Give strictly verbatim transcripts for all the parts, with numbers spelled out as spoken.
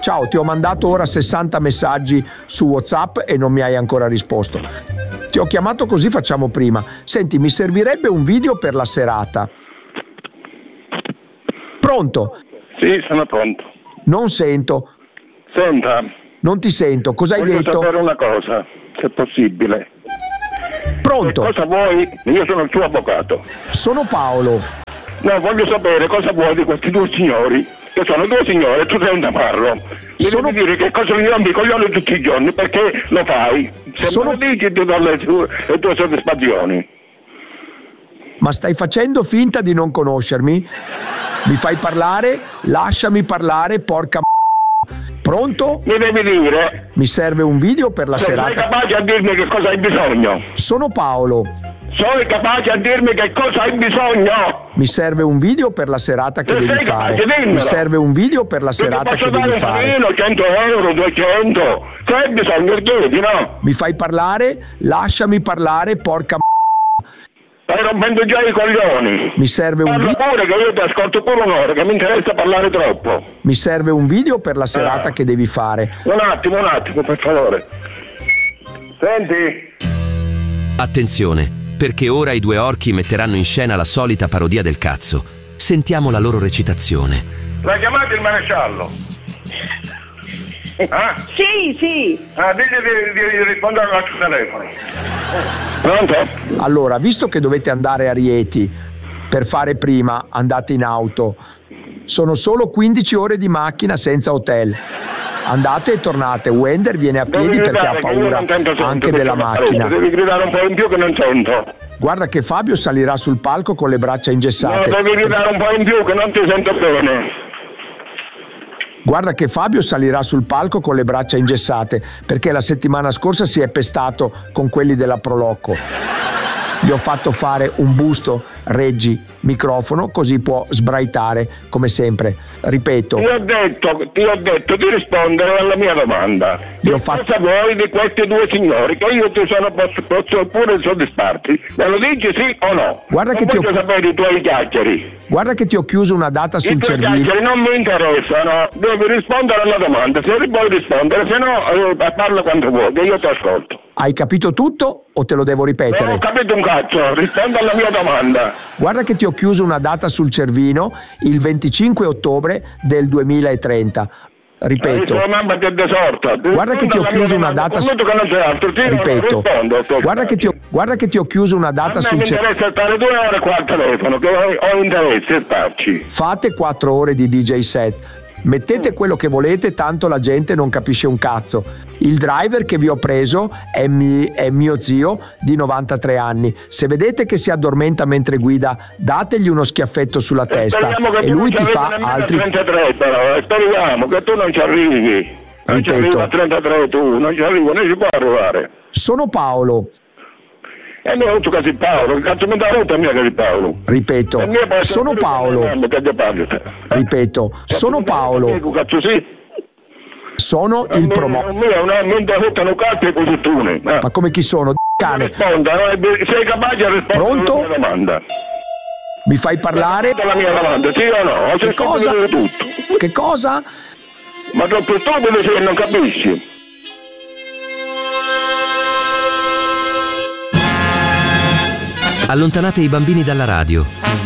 Ciao, ti ho mandato ora sessanta messaggi su WhatsApp e non mi hai ancora risposto. Ti ho chiamato così facciamo prima. Senti, mi servirebbe un video per la serata. Pronto? Sì, sono pronto. Non sento. Senta. Non ti sento. Cosa hai voglio detto? Voglio sapere una cosa, se è possibile. Pronto? Che cosa vuoi? Io sono il tuo avvocato. Sono Paolo. No, voglio sapere cosa vuoi di questi due signori, che sono due signori e tu sei un tamarro. Mi sono... devi dire che cosa gli rompi i coglioni tutti i giorni, perché lo fai. Se sono... me lo dici ti do le tue, le tue soddisfazioni. Ma stai facendo finta di non conoscermi? Mi fai parlare? Lasciami parlare, porca m***a. Pronto? Mi devi dire. Mi serve un video per la se serata. Sei capace a dirmi che cosa hai bisogno? Sono Paolo. Sei capace a dirmi che cosa hai bisogno? Mi serve un video per la serata che se devi sei fare. Capace, Mi serve un video per la serata che devi fare. Io cento euro, duecento. Se hai bisogno, chiedi, no? Mi fai parlare? Lasciami parlare, porca m***a. Stai rompendo già i coglioni. Mi serve un video. pure che io ti ascolto pure un'ora, che mi interessa parlare troppo. Mi serve un video per la serata ah. che devi fare. Un attimo, un attimo, per favore. Senti? Attenzione, perché ora i due orchi metteranno in scena la solita parodia del cazzo. Sentiamo la loro recitazione. L'hai chiamato il maresciallo? Ah? Sì, sì. Ah, digli di, di, di rispondere al nostro telefono. Pronto? Allora, visto che dovete andare a Rieti per fare prima, andate in auto. Sono solo quindici ore di macchina senza hotel. Andate e tornate. Wender viene a piedi devi perché gridare, ha paura sento, anche della macchina. Devi gridare un po' in più che non sento. Guarda che Fabio salirà sul palco con le braccia ingessate. No, devi gridare un po' in più che non ti sento bene. Guarda che Fabio salirà sul palco con le braccia ingessate perché la settimana scorsa si è pestato con quelli della Prolocco. Gli ho fatto fare un busto, reggi, microfono, così può sbraitare come sempre. Ripeto. Ti ho detto, ti ho detto di rispondere alla mia domanda. Gli ho fatto... Cosa vuoi di questi due signori? Che io ti sono posso, posso pure soddisfarti. Me lo dici sì o no? Guarda non che voglio ti ho... sapere i tuoi chiacchieri. Guarda che ti ho chiuso una data sul I tuoi cervello. chiacchieri non mi interessano. Devi rispondere alla domanda. Se vuoi rispondere, se no eh, parla quando vuoi, che io ti ascolto. Hai capito tutto o te lo devo ripetere? Non ho capito un cazzo, rispondo alla mia domanda. Guarda che ti ho chiuso una data sul cervino il venticinque ottobre del duemilatrenta. Ripeto. Eh, mamma ti è desorta. Guarda che ti ho chiuso una data sul Ripeto. Guarda che ti ho Guarda che ti ho chiuso una data sul cervino. Mi interessa stare due ore qua al telefono, che ho, ho interesse a starci. Fate quattro ore di D J set. Mettete quello che volete, tanto la gente non capisce un cazzo. Il driver che vi ho preso è, mi, è mio zio di novantatré anni. Se vedete che si addormenta mentre guida, dategli uno schiaffetto sulla testa e lui ti fa altri. trentatré però, speriamo che tu non ci arrivi. Non Ripeto. ci arrivi a trentatré tu, non ci arrivo, non ci può arrivare. Sono Paolo. E mi ha avuto così Paolo, che cazzo mi dà avuto a mia che di Paolo? Ripeto, sono Paolo. Ripeto, sono Paolo. Sono il promotore. Ma come chi sono? Cane. Sei capace a rispondere Pronto? alla mia domanda? Mi fai parlare? La mia domanda, sì o no? Che cosa? Tutto. Che cosa? Ma troppo stupido se non capisci. Allontanate i bambini dalla radio.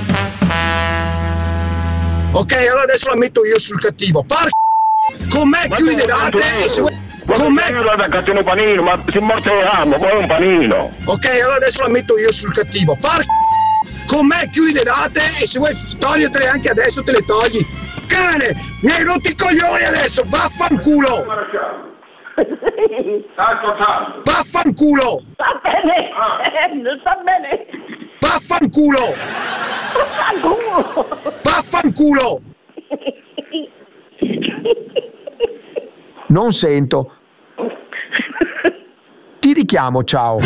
Ok, allora adesso la metto io sul cattivo. Par... Con me chiuderate e se vuoi... Con me... Io vado a cattivo panino, ma si mortiamo, poi un panino. Ok, allora adesso la metto io sul cattivo. Par... Con me chiuderate e se vuoi togliertele anche adesso te le togli. Cane, mi hai rotto i coglioni adesso, vaffanculo! Vaffanculo! Sta bene, ah. sta bene. Vaffanculo! Vaffanculo! Vaffanculo! Non sento. Ti richiamo, ciao.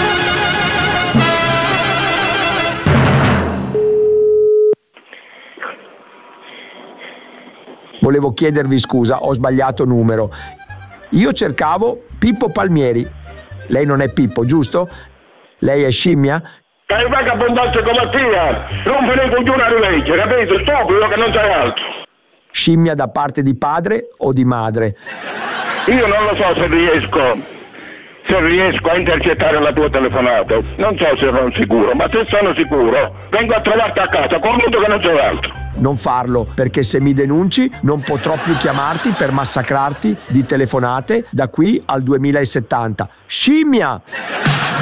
Volevo chiedervi scusa, ho sbagliato numero. Io cercavo Pippo Palmieri. Lei non è Pippo, giusto? Lei è scimmia? Che vai a abbondarsi come Mattia, rompere il coglione a rilegge, capito? Stupido che non sai altro. Scimmia da parte di padre o di madre? Io non lo so se riesco se riesco a intercettare la tua telefonata, non so se sono sicuro, ma se sono sicuro vengo a trovarti a casa, convinto che non c'è altro. Non farlo, perché se mi denunci non potrò più chiamarti per massacrarti di telefonate da qui al duemilasettanta. Scimmia!